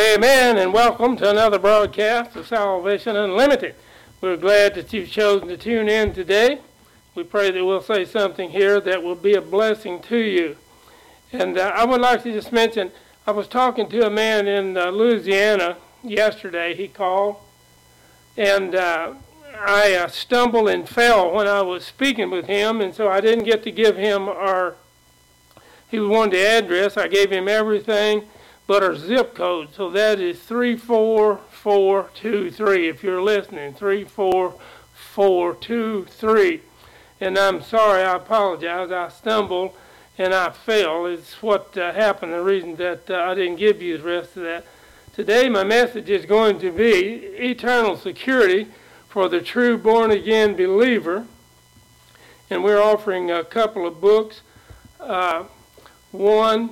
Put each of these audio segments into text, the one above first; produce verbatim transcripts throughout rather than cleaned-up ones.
Amen, and welcome to another broadcast of Salvation Unlimited. We're glad that you've chosen to tune in today. We pray that we'll say something here that will be a blessing to you. And uh, I would like to just mention, I was talking to a man in uh, Louisiana yesterday. He called, and uh, I uh, stumbled and fell when I was speaking with him, and so I didn't get to give him our, he wanted the address. I gave him everything but our zip code. So that is three four four two three, if you're listening, three four four two three. And I'm sorry, I apologize. I stumbled and I fell. It's what uh, happened, the reason that uh, I didn't give you the rest of that. Today my message is going to be eternal security for the true born-again believer. And we're offering a couple of books. Uh, one,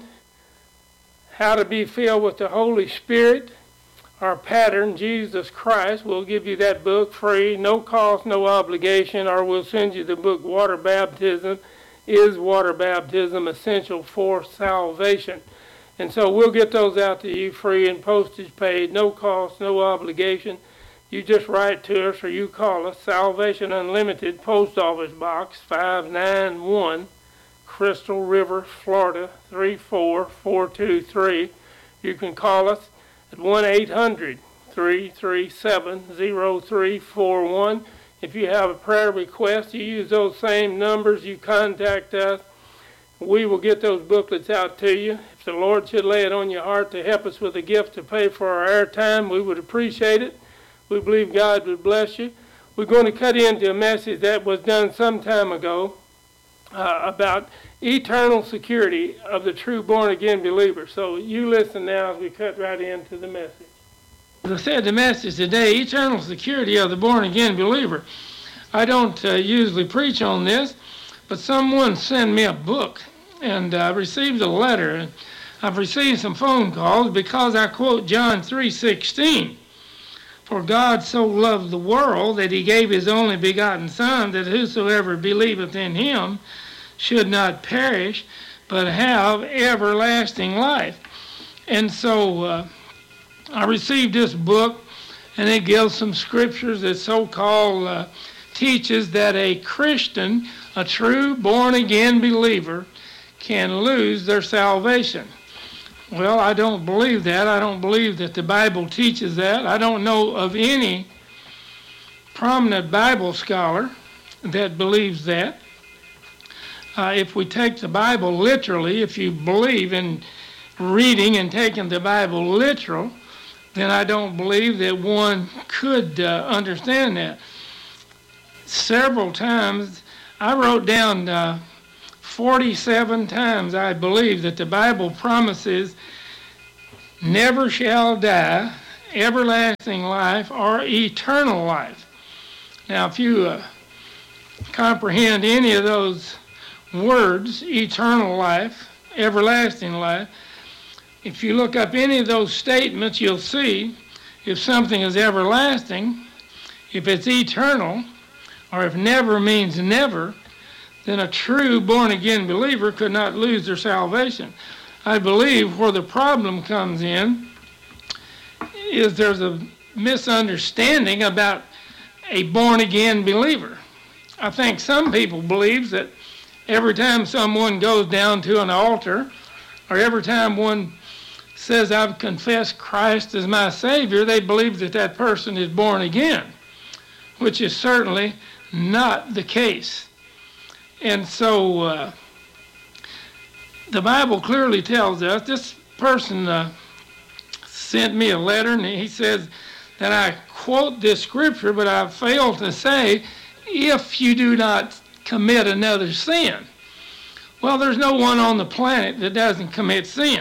How to Be Filled with the Holy Spirit. Our pattern, Jesus Christ. We'll give you that book free, no cost, no obligation, or we'll send you the book Water Baptism. Is Water Baptism Essential for Salvation? And so we'll get those out to you free and postage paid, no cost, no obligation. You just write to us or you call us, Salvation Unlimited, Post Office Box five nine one, Crystal River, Florida, three four four two three. You can call us at one eight hundred, three three seven, zero three four one. If you have a prayer request, you use those same numbers, you contact us. We will get those booklets out to you. If the Lord should lay it on your heart to help us with a gift to pay for our airtime, we would appreciate it. We believe God would bless you. We're going to cut into a message that was done some time ago uh, about eternal security of the true born-again believer. So you listen now as we cut right into the message. As I said, the message today, eternal security of the born-again believer. I don't uh, usually preach on this, but someone sent me a book, and I received a letter, and I've received some phone calls because I quote John three sixteen. For God so loved the world that he gave his only begotten Son, that whosoever believeth in him should not perish, but have everlasting life. And so uh, I received this book, and it gives some scriptures that so-called uh, teaches that a Christian, a true born-again believer, can lose their salvation. Well, I don't believe that. I don't believe that the Bible teaches that. I don't know of any prominent Bible scholar that believes that. Uh, if we take the Bible literally, if you believe in reading and taking the Bible literal, then I don't believe that one could uh, understand that. Several times, I wrote down uh, forty-seven times I believe that the Bible promises never shall die, everlasting life, or eternal life. Now, if you uh, comprehend any of those words, eternal life, everlasting life, if you look up any of those statements, you'll see if something is everlasting, if it's eternal, or if never means never, then a true born-again believer could not lose their salvation. I believe where the problem comes in is there's a misunderstanding about a born-again believer. I think some people believe that every time someone goes down to an altar, or every time one says, I've confessed Christ as my Savior, they believe that that person is born again, which is certainly not the case. And so uh, the Bible clearly tells us, this person uh, sent me a letter, and he says that I quote this scripture, but I fail to say, if you do not commit another sin. Well, there's no one on the planet that doesn't commit sin.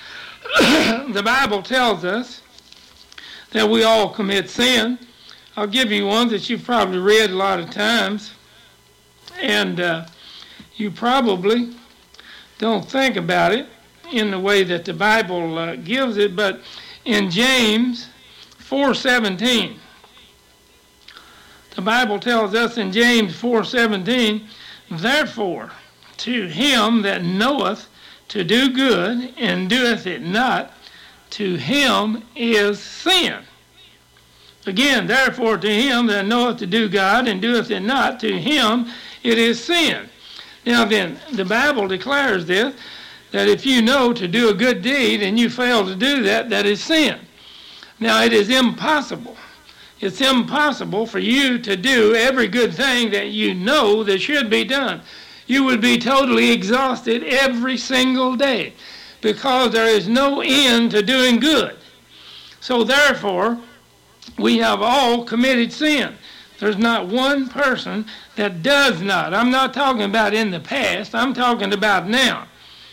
The Bible tells us that we all commit sin. I'll give you one that you've probably read a lot of times, and uh, you probably don't think about it in the way that the Bible uh, gives it, but in James four seventeen, the Bible tells us in James four seventeen, therefore, to him that knoweth to do good and doeth it not, to him is sin. Again, therefore to him that knoweth to do God and doeth it not, to him it is sin. Now then, the Bible declares this, that if you know to do a good deed and you fail to do that, that is sin. Now it is impossible. It's impossible for you to do every good thing that you know that should be done. You would be totally exhausted every single day because there is no end to doing good. So therefore, we have all committed sin. There's not one person that does not. I'm not talking about in the past. I'm talking about now.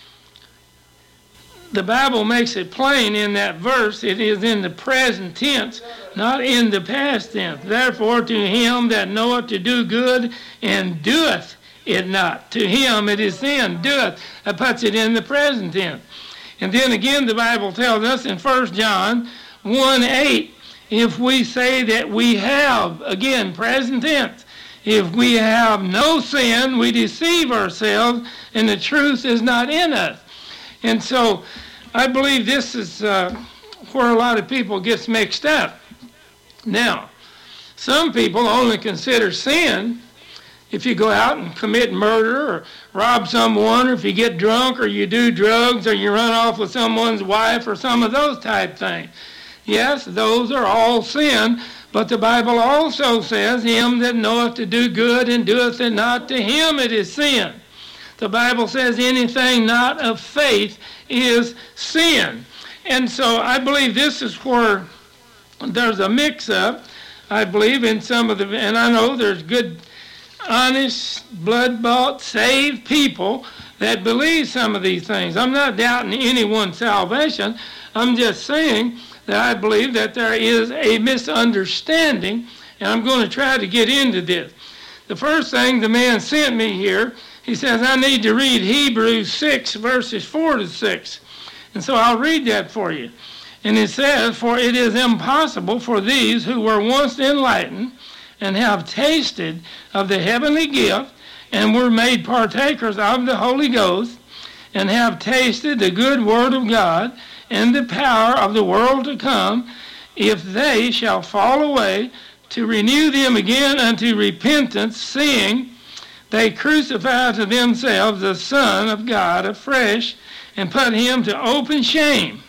The Bible makes it plain in that verse. It is in the present tense, not in the past tense. Therefore, to him that knoweth to do good and doeth it not, to him it is sin. Doeth. That puts it in the present tense. And then again, the Bible tells us in First John one eight, if we say that we have, again, present tense, if we have no sin, we deceive ourselves, and the truth is not in us. And so I believe this is uh, where a lot of people gets mixed up. Now, some people only consider sin if you go out and commit murder or rob someone, or if you get drunk or you do drugs or you run off with someone's wife or some of those type things. Yes, those are all sin, but the Bible also says, him that knoweth to do good and doeth it not, to him it is sin. The Bible says anything not of faith is sin. And so I believe this is where there's a mix-up, I believe, in some of the, and I know there's good, honest, blood-bought, saved people that believe some of these things. I'm not doubting anyone's salvation. I'm just saying that I believe that there is a misunderstanding, and I'm going to try to get into this. The first thing the man sent me here, he says, I need to read Hebrews six, verses four to six. And so I'll read that for you. And it says, for it is impossible for these who were once enlightened and have tasted of the heavenly gift and were made partakers of the Holy Ghost and have tasted the good word of God and the power of the world to come, if they shall fall away, to renew them again unto repentance, seeing they crucify to themselves the Son of God afresh, and put him to open shame.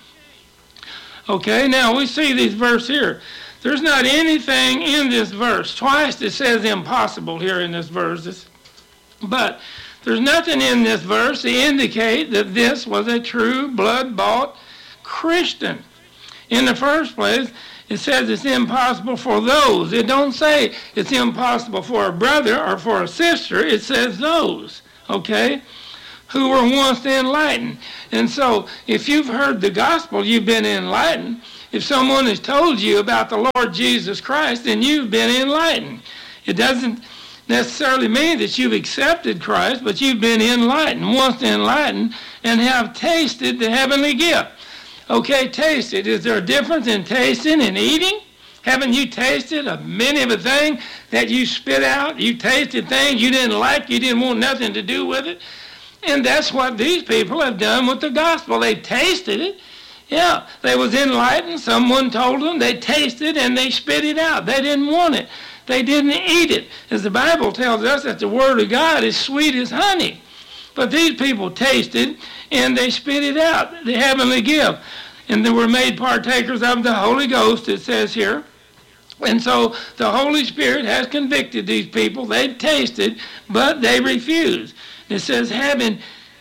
Okay, now we see this verse here. There's not anything in this verse. Twice it says impossible here in this verse. But there's nothing in this verse to indicate that this was a true blood-bought Christian. In the first place, it says it's impossible for those. It don't say it's impossible for a brother or for a sister. It says those, okay, who were once enlightened. And so if you've heard the gospel, you've been enlightened. If someone has told you about the Lord Jesus Christ, then you've been enlightened. It doesn't necessarily mean that you've accepted Christ, but you've been enlightened, once enlightened, and have tasted the heavenly gift. Okay, tasted. Is there a difference in tasting and eating? Haven't you tasted of many of the things that you spit out? You tasted things you didn't like, you didn't want nothing to do with it. And that's what these people have done with the gospel. They tasted it. Yeah, they was enlightened. Someone told them. They tasted and they spit it out. They didn't want it. They didn't eat it. As the Bible tells us that the word of God is sweet as honey. But these people tasted and they spit it out, the heavenly gift. And they were made partakers of the Holy Ghost, it says here. And so the Holy Spirit has convicted these people. They tasted, but they refused. It says, having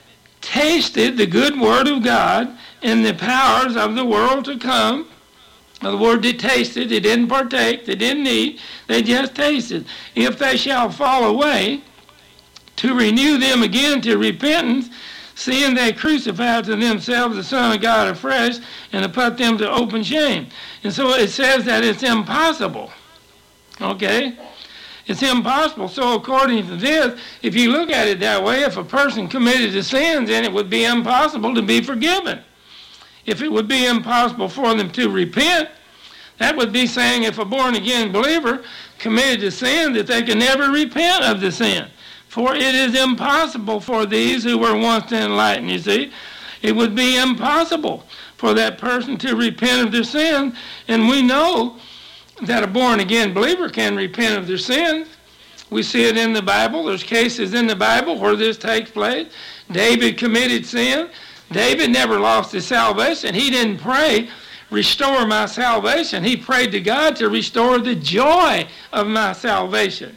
tasted the good word of God and the powers of the world to come. The word they tasted, they didn't partake, they didn't eat, they just tasted. If they shall fall away, to renew them again to repentance, seeing they crucified to themselves the Son of God afresh, and to put them to open shame. And so it says that it's impossible. Okay? It's impossible. So according to this, if you look at it that way, if a person committed a sin, then it would be impossible to be forgiven. If it would be impossible for them to repent, that would be saying if a born-again believer committed a sin, that they can never repent of the sin. For it is impossible for these who were once enlightened, you see. It would be impossible. for that person to repent of their sin. And we know that a born-again believer can repent of their sins. We see it in the Bible. There's cases in the Bible where this takes place. David committed sin. David never lost his salvation. He didn't pray, restore my salvation. He prayed to God to restore the joy of my salvation.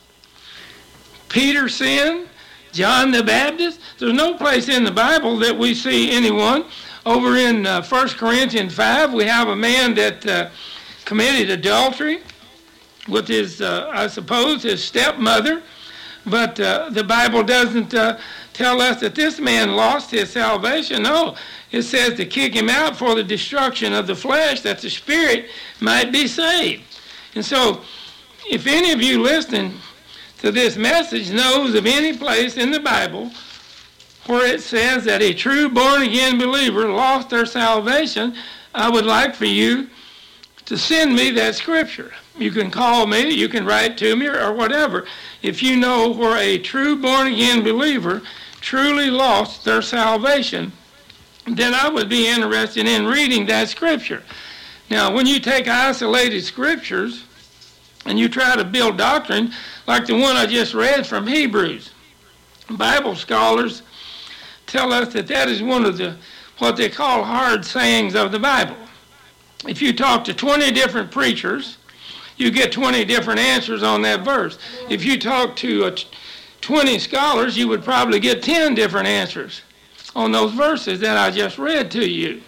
Peter sinned. John the Baptist. There's no place in the Bible that we see anyone. Over in uh, First Corinthians five, we have a man that uh, committed adultery with his, uh, I suppose, his stepmother. But uh, the Bible doesn't uh, tell us that this man lost his salvation. No, it says to kick him out for the destruction of the flesh, that the spirit might be saved. And so, if any of you listening to this message knows of any place in the Bible where it says that a true born-again believer lost their salvation, I would like for you to send me that scripture. You can call me, you can write to me, or whatever. If you know where a true born-again believer truly lost their salvation, then I would be interested in reading that scripture. Now, when you take isolated scriptures and you try to build doctrine, like the one I just read from Hebrews, Bible scholars tell us that that is one of the, what they call hard sayings of the Bible. If you talk to twenty different preachers, you get twenty different answers on that verse. If you talk to uh, twenty scholars, you would probably get ten different answers on those verses that I just read to you.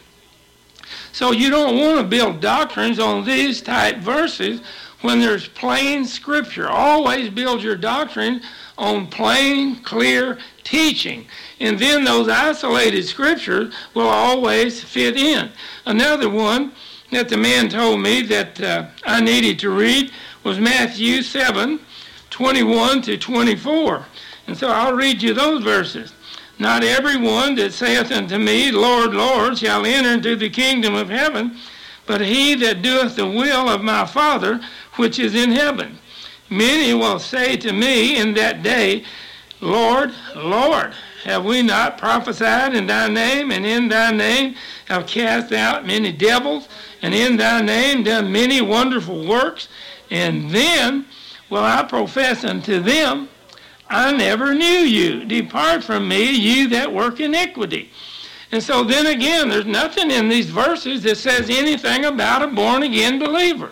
So you don't want to build doctrines on these type verses when there's plain scripture. Always build your doctrine on plain, clear teaching. And then those isolated scriptures will always fit in. Another one that the man told me that uh, I needed to read was Matthew seven, twenty-one to twenty-four. And so I'll read you those verses. Not every one that saith unto me, Lord, Lord, shall enter into the kingdom of heaven, but he that doeth the will of my Father which is in heaven. Many will say to me in that day, Lord, Lord, have we not prophesied in thy name, and in thy name have cast out many devils, and in thy name done many wonderful works? And then will I profess unto them, I never knew you. Depart from me, you that work iniquity. And so then again, there's nothing in these verses that says anything about a born-again believer.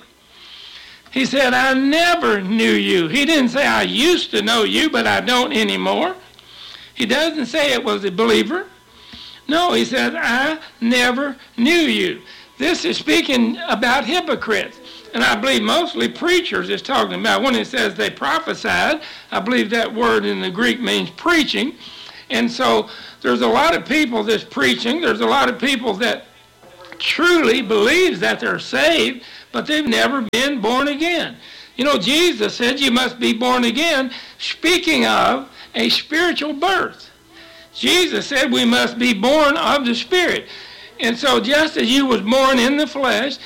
He said, I never knew you. He didn't say, I used to know you, but I don't anymore. He doesn't say it was a believer. No, he said, I never knew you. This is speaking about hypocrites. And I believe mostly preachers is talking about. When it says they prophesied, I believe that word in the Greek means preaching. And so there's a lot of people that's preaching. There's a lot of people that truly believes that they're saved, but they've never been born again. You know, Jesus said you must be born again, speaking of a spiritual birth. Jesus said we must be born of the Spirit. And so just as you was born in the flesh,